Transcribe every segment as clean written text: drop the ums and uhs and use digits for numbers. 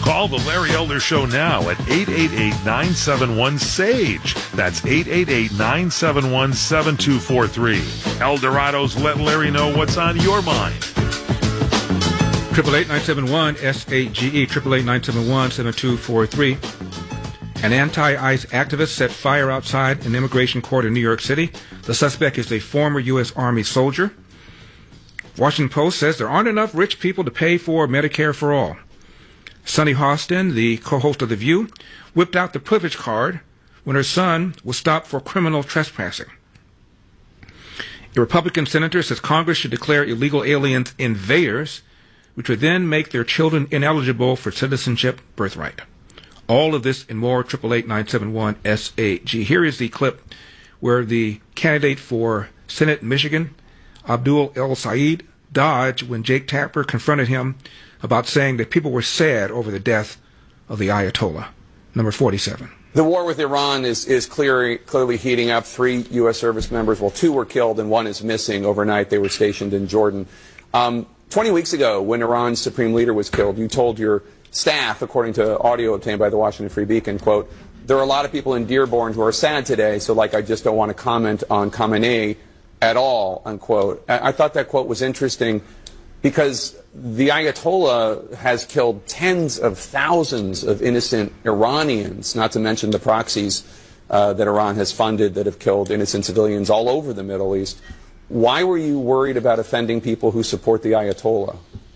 Call the Larry Elder Show now at 888-971-SAGE. That's 888-971-7243. Eldorado's Let Larry Know What's on Your Mind. 888-971-SAGE, 888-971-7243. An anti-ICE activist set fire outside an immigration court in New York City. The suspect is a former U.S. Army soldier. Washington Post says there aren't enough rich people to pay for Medicare for all. Sunny Hostin, the co-host of The View, whipped out the privilege card when her son was stopped for criminal trespassing. A Republican senator says Congress should declare illegal aliens invaders, which would then make their children ineligible for citizenship birthright. All of this and more, 888-971-SAG. Here is the clip where the candidate for Senate Michigan, Abdul El Sayed, dodged when Jake Tapper confronted him about saying that people were sad over the death of the Ayatollah. Number 47. The war with Iran is clearly heating up. 3 U.S. service members, well, 2 were killed and 1 is missing overnight. They were stationed in Jordan. 20 weeks ago, when Iran's supreme leader was killed, you told your staff, according to audio obtained by the Washington Free Beacon, quote, there are a lot of people in Dearborn who are sad today, so like I just don't want to comment on Khamenei at all, unquote. I thought that quote was interesting because the Ayatollah has killed tens of thousands of innocent Iranians, not to mention the proxies that Iran has funded that have killed innocent civilians all over the Middle East. Why were you worried about offending people who support the Ayatollah?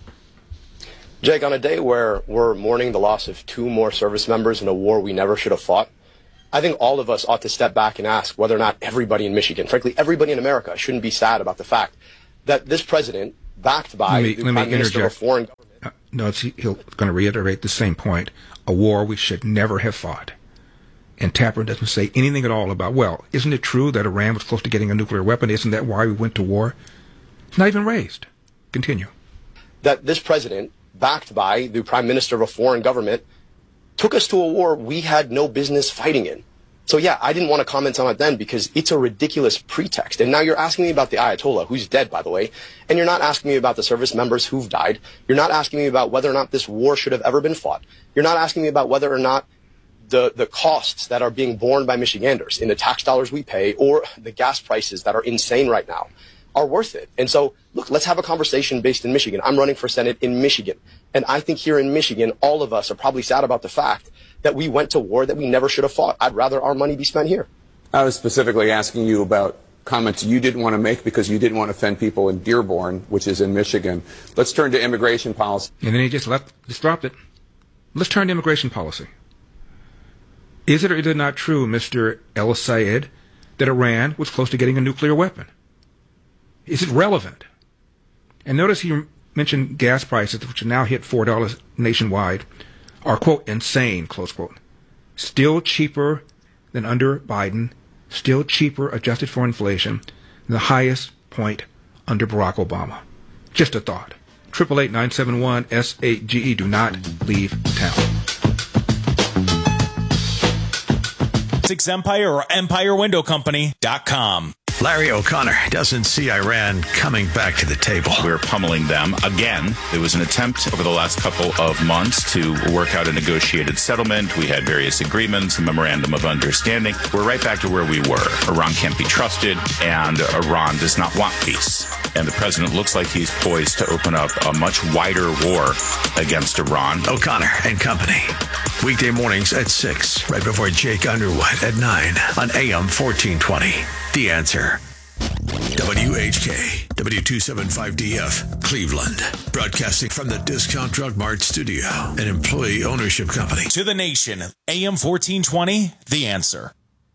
Jake, on a day where we're mourning the loss of 2 more service members in a war we never should have fought, I think all of us ought to step back and ask whether or not everybody in Michigan, frankly, everybody in America, shouldn't be sad about the fact that this president, backed by the Prime Minister of a foreign government... He's going to reiterate the same point. A war we should never have fought. And Tapper doesn't say anything at all about, well, isn't it true that Iran was close to getting a nuclear weapon? Isn't that why we went to war? It's not even raised. Continue. That this president, backed by the Prime Minister of a foreign government, took us to a war we had no business fighting in. So yeah, I didn't want to comment on it then because it's a ridiculous pretext. And now you're asking me about the Ayatollah, who's dead, by the way, and you're not asking me about the service members who've died. You're not asking me about whether or not this war should have ever been fought. You're not asking me about whether or not the costs that are being borne by Michiganders in the tax dollars we pay or the gas prices that are insane right now are worth it. And so, look, let's have a conversation based in Michigan. I'm running for Senate in Michigan. And I think here in Michigan, all of us are probably sad about the fact that we went to war that we never should have fought. I'd rather our money be spent here. I was specifically asking you about comments you didn't want to make because you didn't want to offend people in Dearborn, which is in Michigan. Let's turn to immigration policy. And then he just dropped it. Let's turn to immigration policy. Is it or is it not true, Mr. El Sayed, that Iran was close to getting a nuclear weapon? Is it relevant? And notice he mentioned gas prices, which have now hit $4 nationwide, are, quote, insane, close quote. Still cheaper than under Biden, still cheaper adjusted for inflation, than the highest point under Barack Obama. Just a thought. 888-971-SAGE. Do not leave town. Empire or EmpireWindowCompany.com. Larry O'Connor doesn't see Iran coming back to the table. We're pummeling them again. There was an attempt over the last couple of months to work out a negotiated settlement. We had various agreements, a memorandum of understanding. We're right back to where we were. Iran can't be trusted, and Iran does not want peace. And the president looks like he's poised to open up a much wider war against Iran. O'Connor and Company. Weekday mornings at 6, right before Jake Underwood at 9 on AM 1420. The Answer. WHK, W275DF, Cleveland. Broadcasting from the Discount Drug Mart studio, an employee ownership company. To the nation, AM 1420, The Answer.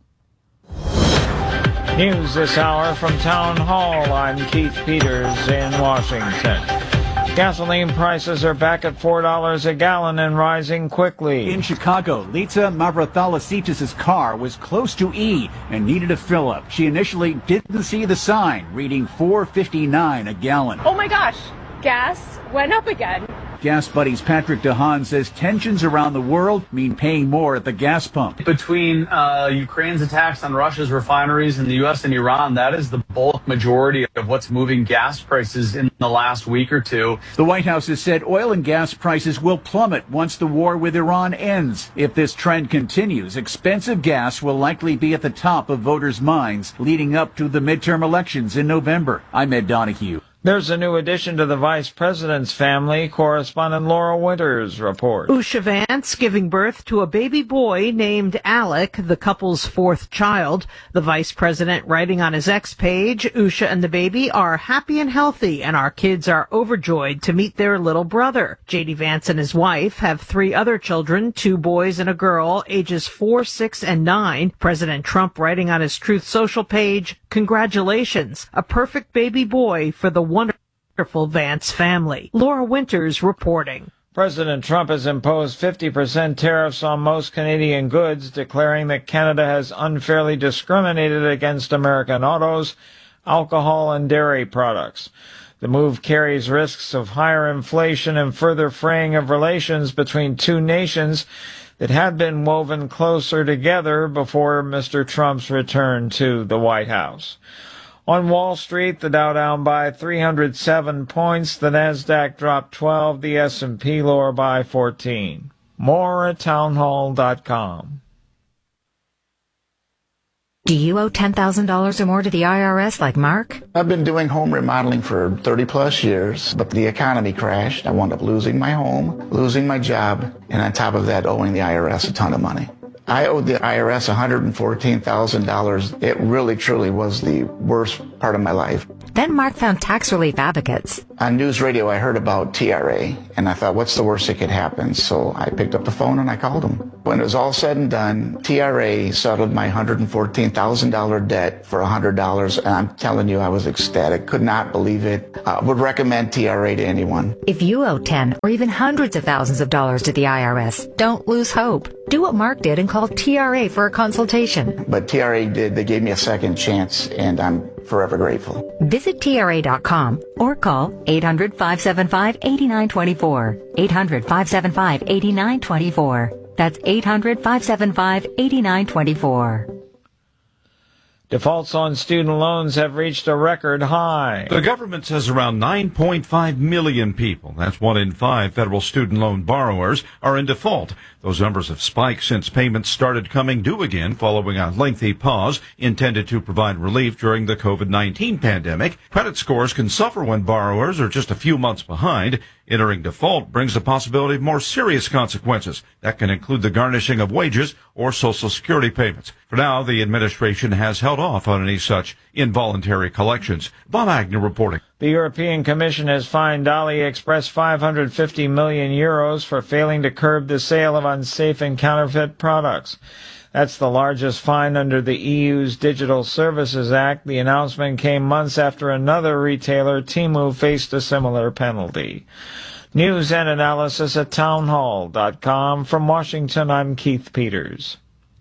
News this hour from Town Hall. I'm Keith Peters in Washington. Gasoline prices are back at $4 a gallon and rising quickly. In Chicago, Lita Mavrathalasitis' car was close to E and needed a fill-up. She initially didn't see the sign, reading $4.59 a gallon. Oh my gosh, gas went up again. Gas Buddy's Patrick DeHaan says tensions around the world mean paying more at the gas pump. Between Ukraine's attacks on Russia's refineries in the U.S. and Iran, that is the bulk majority of what's moving gas prices in the last week or two. The White House has said oil and gas prices will plummet once the war with Iran ends. If this trend continues, expensive gas will likely be at the top of voters' minds leading up to the midterm elections in November. I'm Ed Donahue. There's a new addition to the vice president's family. Correspondent Laura Winters reports. Usha Vance giving birth to a baby boy named Alec, the couple's fourth child. The vice president writing on his X page, Usha and the baby are happy and healthy, and our kids are overjoyed to meet their little brother. J.D. Vance and his wife have 3 other children, 2 boys and a girl, ages 4, 6, and 9. President Trump writing on his Truth Social page, congratulations, a perfect baby boy for the wonderful Vance family. Laura Winters reporting. President Trump has imposed 50% tariffs on most Canadian goods, declaring that Canada has unfairly discriminated against American autos, alcohol, and dairy products. The move carries risks of higher inflation and further fraying of relations between two nations that had been woven closer together before Mr. Trump's return to the White House. On Wall Street, the Dow down by 307 points, the Nasdaq dropped 12, the S&P lower by 14. More at townhall.com. Do you owe $10,000 or more to the IRS like Mark? I've been doing home remodeling for 30 plus years, but the economy crashed. I wound up losing my home, losing my job, and on top of that, owing the IRS a ton of money. I owed the IRS $114,000. It really, truly was the worst part of my life. Then Mark found Tax Relief Advocates. On news radio, I heard about TRA, and I thought, what's the worst that could happen? So I picked up the phone and I called them. When it was all said and done, TRA settled my $114,000 debt for $100, and I'm telling you, I was ecstatic. Could not believe it. Would recommend TRA to anyone. If you owe 10 or even hundreds of thousands of dollars to the IRS, don't lose hope. Do what Mark did and call TRA for a consultation. But TRA did. They gave me a second chance, and I'm forever grateful. Visit TRA.com or call 800-575-8924. 800-575-8924. That's 800-575-8924. Defaults on student loans have reached a record high. The government says around 9.5 million people, that's 1 in 5 federal student loan borrowers, are in default. Those numbers have spiked since payments started coming due again following a lengthy pause intended to provide relief during the COVID-19 pandemic. Credit scores can suffer when borrowers are just a few months behind. Entering default brings the possibility of more serious consequences. That can include the garnishing of wages or Social Security payments. For now, the administration has held off on any such involuntary collections. Bob Agnew reporting. The European Commission has fined AliExpress 550 million euros for failing to curb the sale of unsafe and counterfeit products. That's the largest fine under the EU's Digital Services Act. The announcement came months after another retailer, Temu, faced a similar penalty. News and analysis at townhall.com. From Washington, I'm Keith Peters.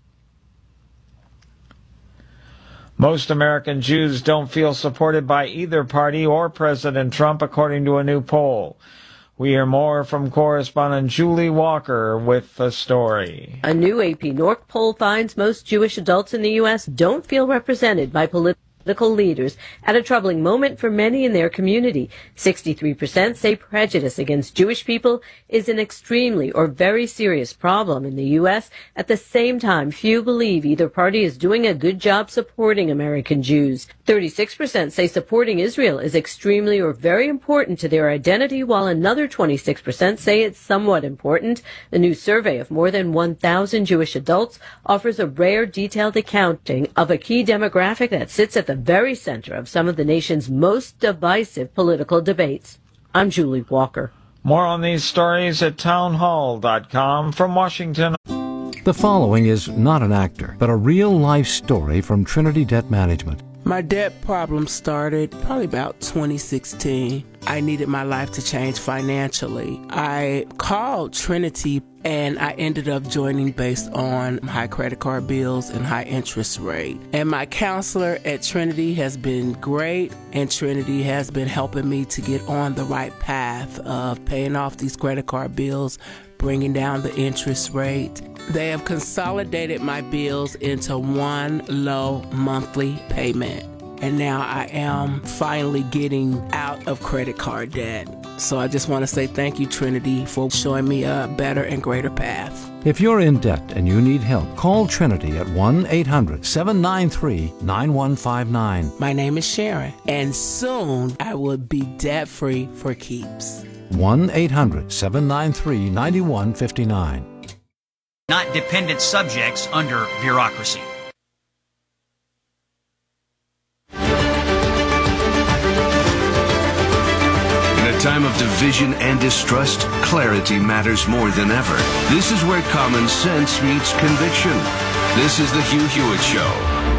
Most American Jews don't feel supported by either party or President Trump, according to a new poll. We hear more from correspondent Julie Walker with the story. A new AP North poll finds most Jewish adults in the U.S. don't feel represented by political leaders at a troubling moment for many in their community. 63% say prejudice against Jewish people is an extremely or very serious problem in the U.S. At the same time, few believe either party is doing a good job supporting American Jews. 36% say supporting Israel is extremely or very important to their identity, while another 26% say it's somewhat important. The new survey of more than 1,000 Jewish adults offers a rare, detailed accounting of a key demographic that sits at the very center of some of the nation's most divisive political debates. I'm Julie Walker. More on these stories at townhall.com. From Washington. The following is not an actor, but a real-life story from Trinity Debt Management. My debt problem started probably about 2016. I needed my life to change financially. I called Trinity and I ended up joining based on high credit card bills and high interest rate. And my counselor at Trinity has been great, and Trinity has been helping me to get on the right path of paying off these credit card bills, bringing down the interest rate. They have consolidated my bills into one low monthly payment. And now I am finally getting out of credit card debt. So I just want to say thank you, Trinity, for showing me a better and greater path. If you're in debt and you need help, call Trinity at 1-800-793-9159. My name is Sharon, and soon I will be debt-free for keeps. 1-800-793-9159. Not dependent subjects under bureaucracy. In a time of division and distrust, clarity matters more than ever. This is where common sense meets conviction. This is the Hugh Hewitt Show.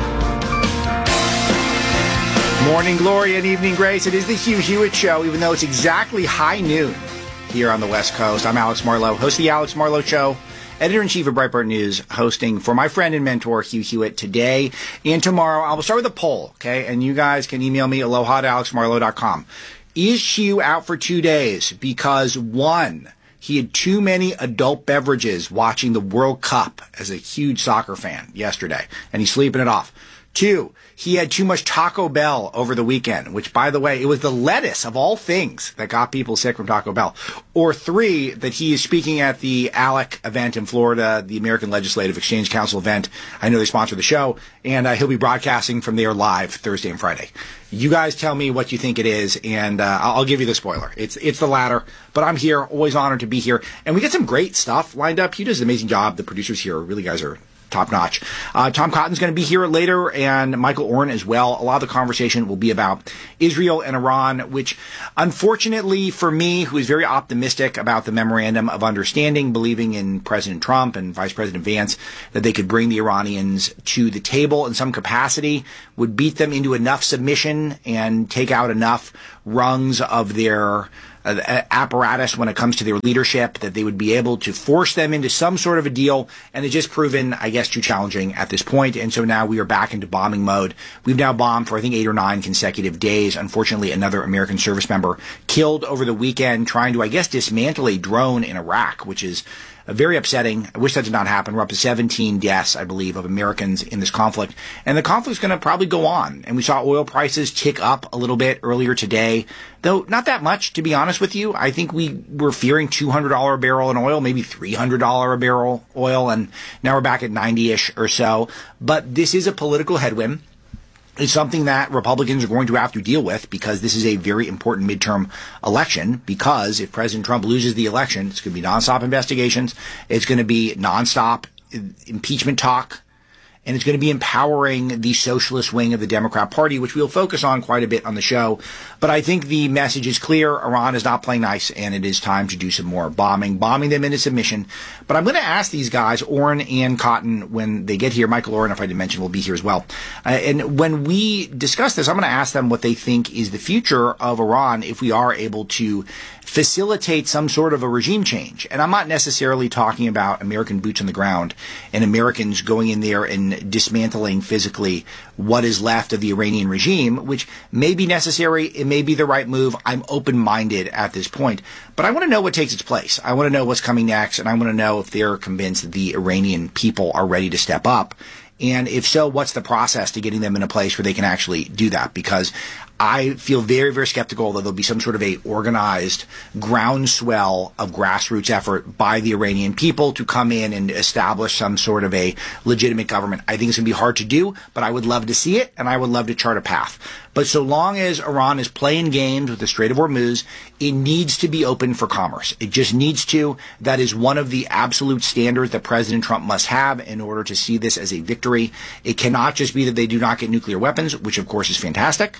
Morning glory and evening grace. It is the Hugh Hewitt Show, even though it's exactly high noon here on the West Coast. I'm Alex Marlowe, host of the Alex Marlowe Show, editor-in-chief of Breitbart News, hosting for my friend and mentor, Hugh Hewitt, today and tomorrow. I will start with a poll, okay? And you guys can email me, aloha@alexmarlowe.com. Is Hugh out for 2 days because, one, he had too many adult beverages watching the World Cup as a huge soccer fan yesterday, and he's sleeping it off. 2, he had too much Taco Bell over the weekend, which, by the way, it was the lettuce of all things that got people sick from Taco Bell. Or 3, that he is speaking at the ALEC event in Florida, the American Legislative Exchange Council event. I know they sponsor the show, and he'll be broadcasting from there live Thursday and Friday. You guys tell me what you think it is, and I'll give you the spoiler. It's the latter, but I'm here, always honored to be here. And we get some great stuff lined up. He does an amazing job. The producers here really guys are top-notch. Tom Cotton's going to be here later, and Michael Oren as well. A lot of the conversation will be about Israel and Iran, which, unfortunately for me, who is very optimistic about the Memorandum of Understanding, believing in President Trump and Vice President Vance, that they could bring the Iranians to the table in some capacity, would beat them into enough submission and take out enough rungs of their apparatus when it comes to their leadership, that they would be able to force them into some sort of a deal, and it's just proven, I guess, too challenging at this point. And so now we are back into bombing mode. We've now bombed for, I think, 8 or 9 consecutive days. Unfortunately, another American service member killed over the weekend trying to, I guess, dismantle a drone in Iraq, which is very upsetting. I wish that did not happen. We're up to 17 deaths, I believe, of Americans in this conflict. And the conflict's going to probably go on. And we saw oil prices tick up a little bit earlier today, though not that much, to be honest with you. I think we were fearing $200 a barrel in oil, maybe $300 a barrel oil, and now we're back at 90-ish or so. But this is a political headwind. It's something that Republicans are going to have to deal with, because this is a very important midterm election. Because if President Trump loses the election, it's going to be nonstop investigations. It's going to be nonstop impeachment talk. And it's going to be empowering the socialist wing of the Democrat Party, which we'll focus on quite a bit on the show. But I think the message is clear. Iran is not playing nice, and it is time to do some more bombing them into submission. But I'm going to ask these guys, Oren and Cotton, when they get here. Michael Oren, if I didn't mention, will be here as well. And when we discuss this, I'm going to ask them what they think is the future of Iran if we are able to facilitate some sort of a regime change. And I'm not necessarily talking about American boots on the ground and Americans going in there and dismantling physically what is left of the Iranian regime, which may be necessary. It may be the right move. I'm open-minded at this point. But I want to know what takes its place. I want to know what's coming next, and I want to know if they're convinced that the Iranian people are ready to step up. And if so, what's the process to getting them in a place where they can actually do that? Because I feel very, very skeptical that there'll be some sort of a organized groundswell of grassroots effort by the Iranian people to come in and establish some sort of a legitimate government. I think it's going to be hard to do, but I would love to see it, and I would love to chart a path. But so long as Iran is playing games with the Strait of Hormuz, it needs to be open for commerce. It just needs to. That is one of the absolute standards that President Trump must have in order to see this as a victory. It cannot just be that they do not get nuclear weapons, which of course is fantastic. We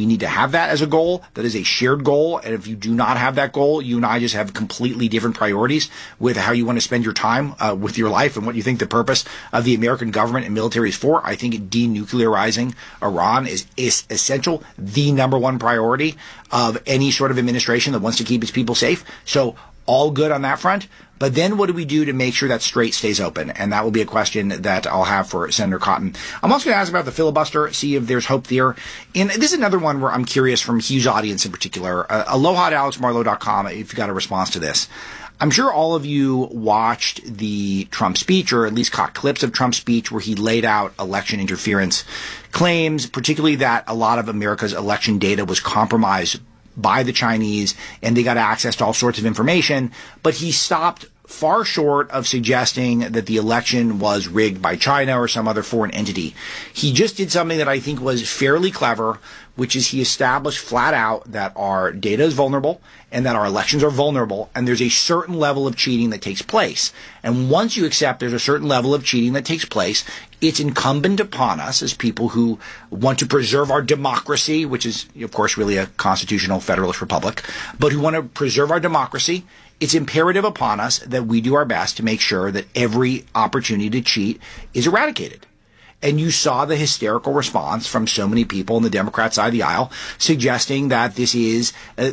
need to have that as a goal. That is a shared goal. And if you do not have that goal, you and I just have completely different priorities with how you want to spend your time with your life and what you think the purpose of the American government and military is for. I think denuclearizing Iran is essential, the number one priority of any sort of administration that wants to keep its people safe. So all good on that front. But then what do we do to make sure that strait stays open? And that will be a question that I'll have for Senator Cotton. I'm also going to ask about the filibuster, see if there's hope there. And this is another one where I'm curious from Hugh's audience in particular. Aloha at alexmarlowe.com if you've got a response to this. I'm sure all of you watched the Trump speech, or at least caught clips of Trump's speech, where he laid out election interference claims, particularly that a lot of America's election data was compromised by the Chinese, and they got access to all sorts of information. But he stopped far short of suggesting that the election was rigged by China or some other foreign entity. He just did something that I think was fairly clever, which is he established flat out that our data is vulnerable and that our elections are vulnerable, and there's a certain level of cheating that takes place. And once you accept there's a certain level of cheating that takes place, it's incumbent upon us as people who want to preserve our democracy, which is, of course, really a constitutional federalist republic, but who want to preserve our democracy. It's imperative upon us that we do our best to make sure that every opportunity to cheat is eradicated. And you saw the hysterical response from so many people on the Democrat side of the aisle suggesting that this is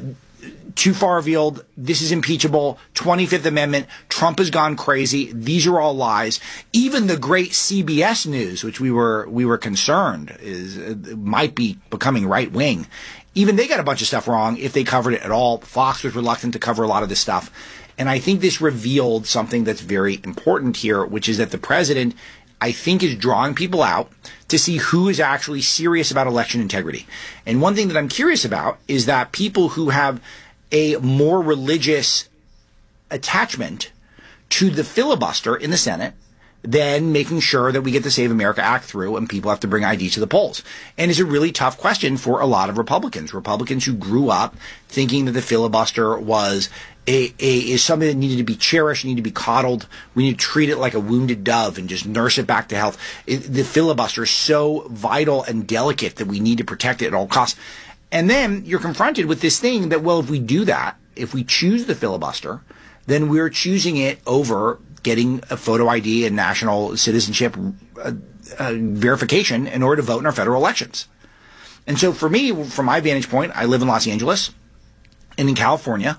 too far afield, this is impeachable, 25th Amendment, Trump has gone crazy, these are all lies. Even the great CBS News, which we were concerned might be becoming right wing, even they got a bunch of stuff wrong if they covered it at all. Fox was reluctant to cover a lot of this stuff. And I think this revealed something that's very important here, which is that the president, I think, is drawing people out to see who is actually serious about election integrity. And one thing that I'm curious about is that people who have a more religious attachment to the filibuster in the Senate than making sure that we get the Save America Act through and people have to bring ID to the polls. And it's a really tough question for a lot of Republicans who grew up thinking that the filibuster was is something that needed to be cherished, needed to be coddled. We need to treat it like a wounded dove and just nurse it back to health. The filibuster is so vital and delicate that we need to protect it at all costs. And then you're confronted with this thing that, well, if we do that, if we choose the filibuster, then we're choosing it over getting a photo ID and national citizenship verification in order to vote in our federal elections. And so for me, from my vantage point, I live in Los Angeles. And in California,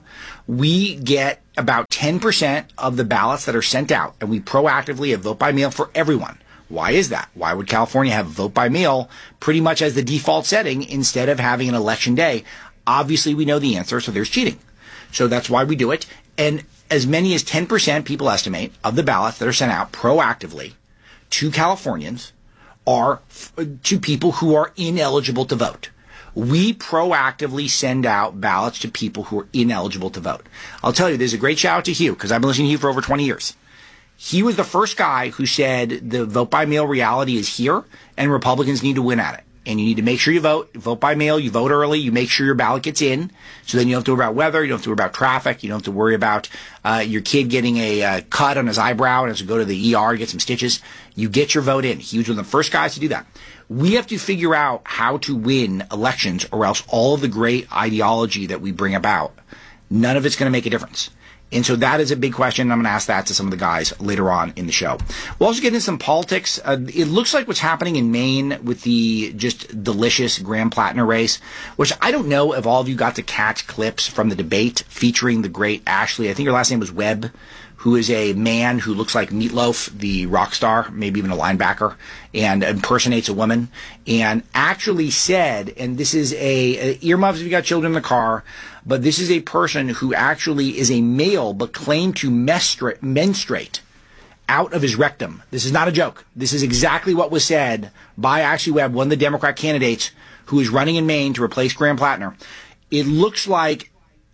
we get about 10% of the ballots that are sent out, and we proactively have vote by mail for everyone. Why is that? Why would California have vote by mail pretty much as the default setting instead of having an election day? Obviously, we know the answer, so there's cheating. So that's why we do it. And as many as 10%, people estimate, of the ballots that are sent out proactively to Californians are to people who are ineligible to vote. We proactively send out ballots to people who are ineligible to vote. I'll tell you, there's a great shout out to Hugh, because I've been listening to Hugh for over 20 years. He was the first guy who said the vote by mail reality is here and Republicans need to win at it. And you need to make sure you vote by mail, you vote early, you make sure your ballot gets in. So then you don't have to worry about weather, you don't have to worry about traffic, you don't have to worry about your kid getting a cut on his eyebrow and has to go to the ER to get some stitches. You get your vote in. He was one of the first guys to do that. We have to figure out how to win elections, or else all of the great ideology that we bring about, none of it's going to make a difference. And so that is a big question. I'm going to ask that to some of the guys later on in the show. We'll also get into some politics. It looks like what's happening in Maine with the just delicious Graham-Plattner race, which I don't know if all of you got to catch clips from the debate featuring the great Ashley, I think her last name was Webb, who is a man who looks like Meatloaf, the rock star, maybe even a linebacker, and impersonates a woman, and actually said, and this is earmuffs if you got children in the car, but this is a person who actually is a male but claimed to menstruate out of his rectum. This is not a joke. This is exactly what was said by Ashley Webb, one of the Democrat candidates who is running in Maine to replace Graham-Plattner. It looks like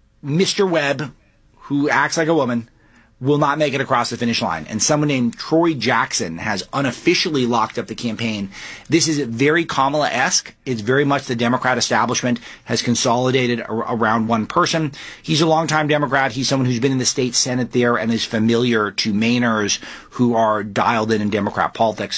Mr. Webb, who acts like a woman, will not make it across the finish line. And someone named Troy Jackson has unofficially locked up the campaign. This is very Kamala-esque. It's very much the Democrat establishment has consolidated around one person. He's a longtime Democrat. He's someone who's been in the state Senate there and is familiar to Mainers who are dialed in Democrat politics.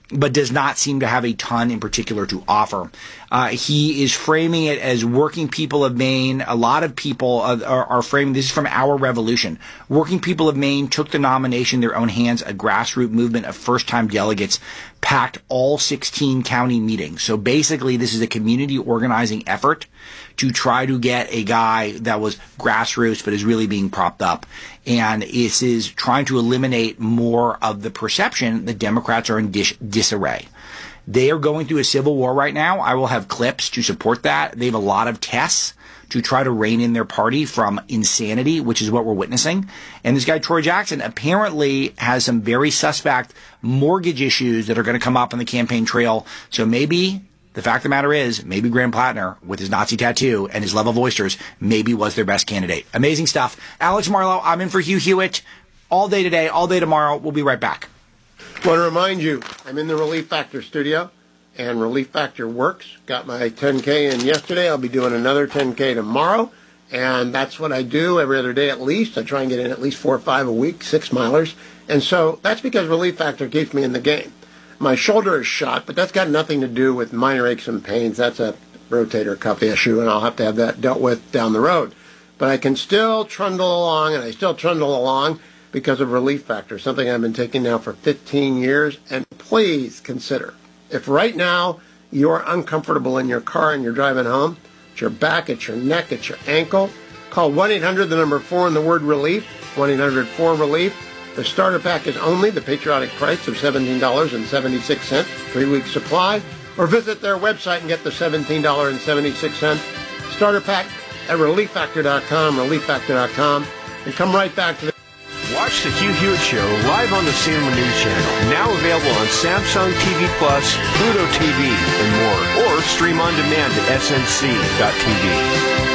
but does not seem to have a ton in particular to offer. He is framing it as working people of Maine. A lot of people are framing this is from Our Revolution. Working people of Maine took the nomination in their own hands. A grassroots movement of first-time delegates packed all 16 county meetings. So basically, this is a community organizing effort to try to get a guy that was grassroots but is really being propped up. And this is trying to eliminate more of the perception that Democrats are in disarray. They are going through a civil war right now. I will have clips to support that. They have a lot of tests to try to rein in their party from insanity, which is what we're witnessing. And this guy, Troy Jackson, apparently has some very suspect mortgage issues that are going to come up on the campaign trail. So maybe the fact of the matter is, maybe Graham Plattner, with his Nazi tattoo and his love of oysters, maybe was their best candidate. Amazing stuff. Alex Marlow, I'm in for Hugh Hewitt all day today, all day tomorrow. We'll be right back. Want to remind you, I'm in the Relief Factor studio, and Relief Factor works. Got my 10K in yesterday. I'll be doing another 10K tomorrow, and that's what I do every other day at least. I try and get in at least 4 or 5 a week, 6 milers, and so that's because Relief Factor keeps me in the game. My shoulder is shot, but that's got nothing to do with minor aches and pains. That's a rotator cuff issue, and I'll have to have that dealt with down the road. But I can still trundle along, and I still trundle along because of Relief Factor, something I've been taking now for 15 years. And please consider, if right now you're uncomfortable in your car and you're driving home, it's your back, it's your neck, it's your ankle, call 1-800, the number 4 and the word relief, 1-800-4-RELIEF. The starter pack is only the patriotic price of $17.76, 3-week supply, or visit their website and get the $17.76 starter pack at relieffactor.com, relieffactor.com, and come right back to the... Watch the Hugh Hewitt Show live on the Cinema News Channel. Now available on Samsung TV Plus, Pluto TV, and more. Or stream on demand at snc.tv.